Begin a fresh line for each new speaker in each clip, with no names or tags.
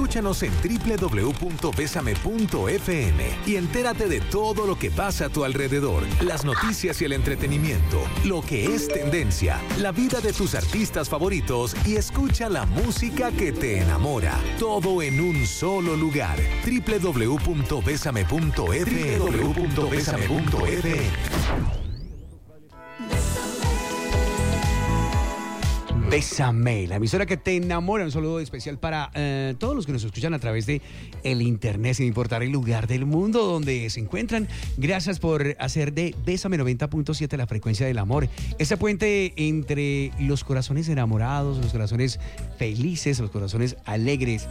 Escúchanos en www.besame.fm y entérate de todo lo que pasa a tu alrededor, las noticias y el entretenimiento, lo que es tendencia, la vida de tus artistas favoritos y escucha la música que te enamora. Todo en un solo lugar. www.besame.fm.
Bésame, la emisora que te enamora. Un saludo especial para todos los que nos escuchan a través de el internet, sin importar el lugar del mundo donde se encuentran. Gracias por hacer de Bésame 90.7 la frecuencia del amor. Ese puente entre los corazones enamorados, los corazones felices, los corazones alegres,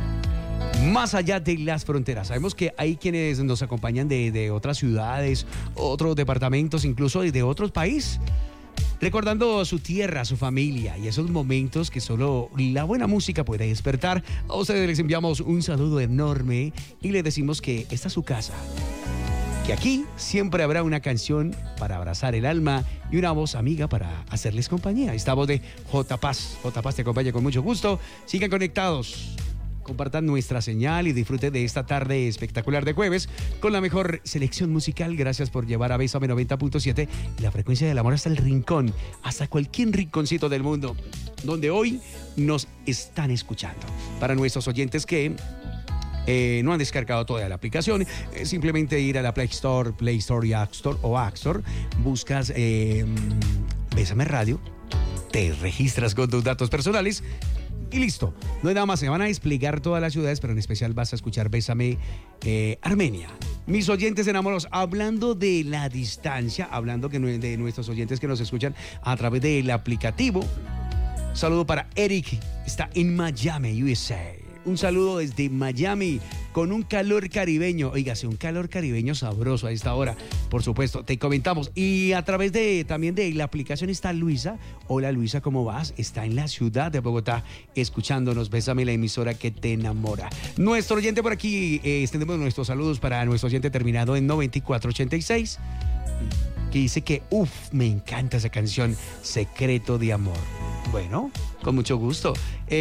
más allá de las fronteras. Sabemos que hay quienes nos acompañan de otras ciudades, otros departamentos, incluso de otros países, recordando su tierra, su familia y esos momentos que solo la buena música puede despertar. A ustedes les enviamos un saludo enorme y les decimos que esta es su casa, que aquí siempre habrá una canción para abrazar el alma y una voz amiga para hacerles compañía. Esta voz de J. Paz. J. Paz te acompaña con mucho gusto. Sigan conectados. Compartan nuestra señal y disfruten de esta tarde espectacular de jueves con la mejor selección musical. Gracias por llevar a Bésame 90.7 la frecuencia del amor hasta el rincón, hasta cualquier rinconcito del mundo donde hoy nos están escuchando. Para nuestros oyentes que no han descargado toda la aplicación, simplemente ir a la Play Store y App Store, buscas Bésame Radio, te registras con tus datos personales y listo. No hay nada más. Se van a desplegar todas las ciudades, pero en especial vas a escuchar Bésame Armenia. Mis oyentes enamorados, hablando de la distancia, hablando de nuestros oyentes que nos escuchan a través del aplicativo. Saludo para Eric, está en Miami, USA. Un saludo desde Miami con un calor caribeño. Óigase, un calor caribeño sabroso a esta hora. Por supuesto, te comentamos. Y a través también de la aplicación está Luisa. Hola Luisa, ¿cómo vas? Está en la ciudad de Bogotá escuchándonos. Bésame, la emisora que te enamora. Nuestro oyente por aquí, extendemos nuestros saludos para nuestro oyente terminado en 9486. Que dice que, me encanta esa canción, Secreto de Amor. Bueno, con mucho gusto.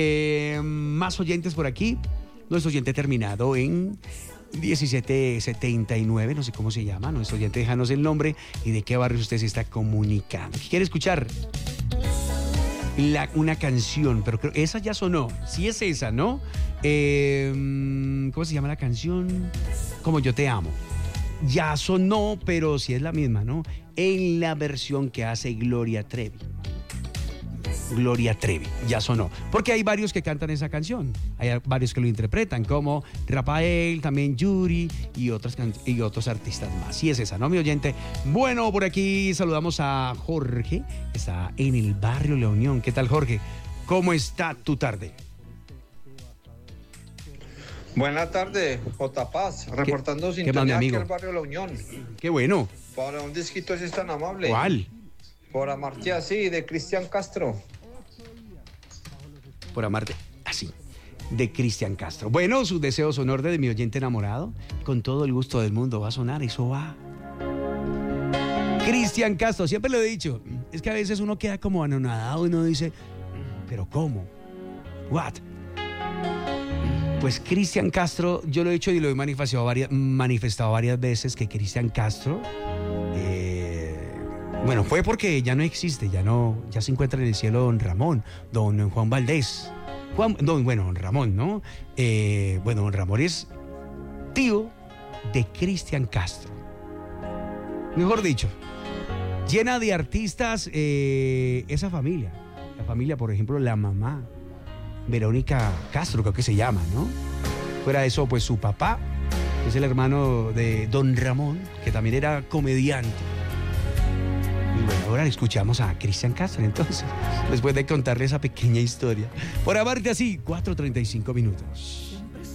Más oyentes por aquí. Nuestro oyente terminado en 1779, no sé cómo se llama. Nuestro oyente, déjanos el nombre y de qué barrio usted se está comunicando. ¿Quiere escuchar una canción? Pero creo esa ya sonó. Sí es esa, ¿no? ¿Cómo se llama la canción? Como yo te amo. Ya sonó, pero sí es la misma, ¿no? En la versión que hace Gloria Trevi. Gloria Trevi, ya sonó. Porque hay varios que cantan esa canción. Hay varios que lo interpretan, como Rafael, también Yuri y otros artistas más. Sí es esa, ¿no, mi oyente? Bueno, por aquí saludamos a Jorge, que está en el barrio La Unión. ¿Qué tal, Jorge? ¿Cómo está tu tarde?
Buenas tardes, J. Paz, reportando sintonía aquí al barrio La Unión.
Qué bueno.
Para un disquito ese es tan amable.
¿Cuál?
Por amarte así, de Cristian Castro.
Por amarte así, de Cristian Castro. Bueno, sus deseos son orden de mi oyente enamorado. Con todo el gusto del mundo va a sonar, eso va. Cristian Castro, siempre lo he dicho. Es que a veces uno queda como anonadado y uno dice, ¿pero cómo? ¿What? Pues Cristian Castro, yo lo he dicho y lo he manifestado varias veces, que Cristian Castro, bueno, fue porque ya no existe, ya se encuentra en el cielo don Ramón, don Juan Valdés, don Ramón, ¿no? Don Ramón es tío de Cristian Castro, mejor dicho, llena de artistas esa familia, la familia, por ejemplo, la mamá, Verónica Castro, creo que se llama, ¿no? Fuera de eso, pues su papá es el hermano de don Ramón, que también era comediante. Y bueno, ahora escuchamos a Cristian Castro, entonces, después de contarle esa pequeña historia. Por amarte así, 4:35 minutos.